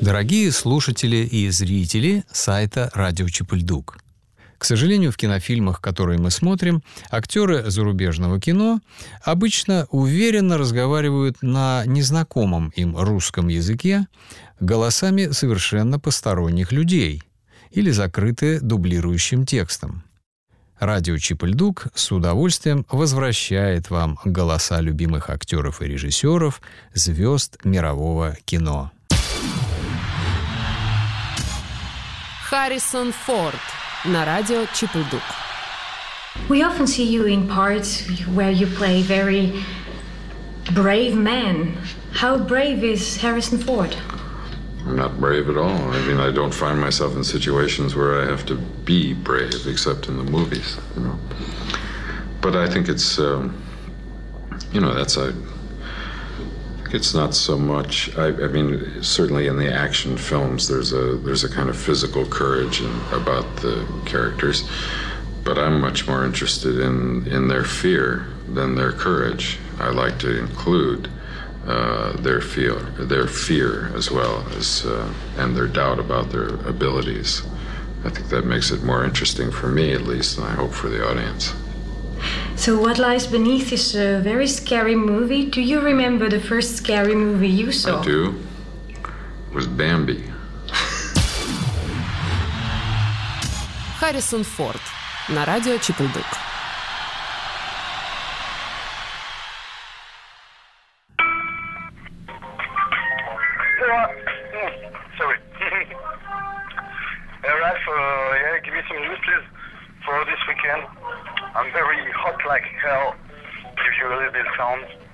Дорогие слушатели и зрители сайта «Радио Чапыльдук». К сожалению, в кинофильмах, которые мы смотрим, актеры зарубежного кино обычно уверенно разговаривают на незнакомом им русском языке голосами совершенно посторонних людей или закрыты дублирующим текстом. Радио Чапыльдук с удовольствием возвращает вам голоса любимых актеров и режиссеров, звезд мирового кино. Харрисон Форд на радио Чапыльдук. We often see you in parts where you play very brave men. How brave is Harrison Ford? I'm not brave at all. I mean, I don't find myself in situations where I have to be brave, except in the movies, you know. But I think it's, it's not so much. I mean, certainly in the action films, there's a kind of physical courage about the characters, but I'm much more interested in their fear than their courage. I like to include their fear as well as and their doubt about their abilities. I think that makes it more interesting for me, at least, and I hope for the audience. So what lies beneath this very scary movie? Do you remember the first scary movie you saw? I do. It was Bambi. Харрисон Форд на радио Чапыльдук. Sorry. Ralph, give me some news, please, for this weekend. I'm very hot like hell. Give you a little bit of sound.